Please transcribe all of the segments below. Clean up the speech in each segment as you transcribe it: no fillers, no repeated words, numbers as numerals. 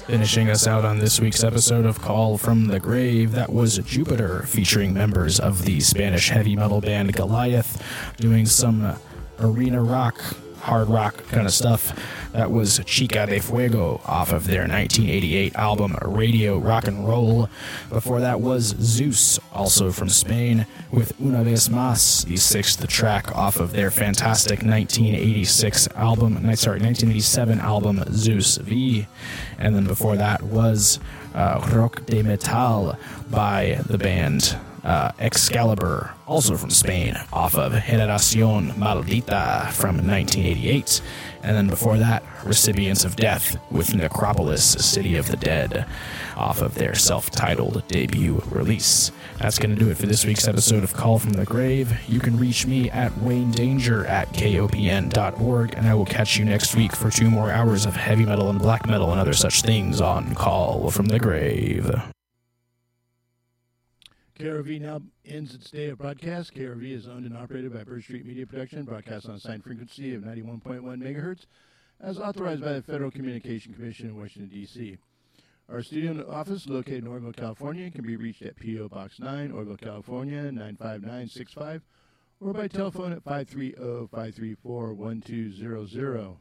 Finishing us out on this week's episode of Call from the Grave, that was Jupiter, featuring members of the Spanish heavy metal band Goliath, doing some arena rock, hard rock kind of stuff. That was Chica de Fuego off of their 1988 album Radio Rock and Roll. Before that was Zeus, also from Spain, with Una Vez Más, the sixth track off of their fantastic 1987 album Zeus V. And then before that was Rock de Metal by the band Excalibur, also from Spain, off of Generación Maldita from 1988. And then before that, Recipients of Death with Necropolis, City of the Dead, off of their self-titled debut release. That's going to do it for this week's episode of Call from the Grave. You can reach me at Wayne Danger at kopn.org, and I will catch you next week for 2 more hours of heavy metal and black metal and other such things on Call from the Grave. KRV now ends its day of broadcast. KRV is owned and operated by Bird Street Media Production, broadcast on a assigned frequency of 91.1 megahertz, as authorized by the Federal Communications Commission in Washington, D.C. Our studio office, located in Oroville, California, can be reached at P.O. Box 9, Oroville, California, 95965, or by telephone at 530-534-1200.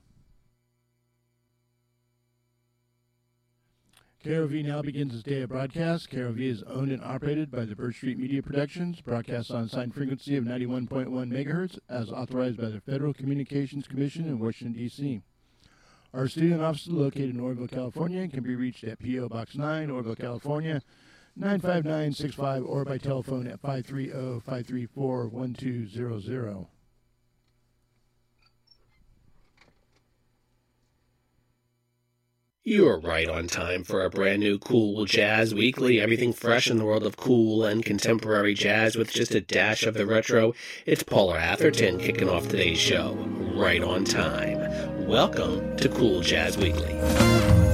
KROV now begins its day of broadcast. KROV is owned and operated by the Bird Street Media Productions, broadcast on a assigned frequency of 91.1 megahertz, as authorized by the Federal Communications Commission in Washington, D.C. Our studio office, located in Oroville, California, can be reached at P.O. Box 9, Oroville, California, 95965, or by telephone at 530-534-1200. You're right on time for a brand new Cool Jazz Weekly. Everything fresh in the world of cool and contemporary jazz with just a dash of the retro. It's Paula Atherton kicking off today's show. Right on time. Welcome to Cool Jazz Weekly.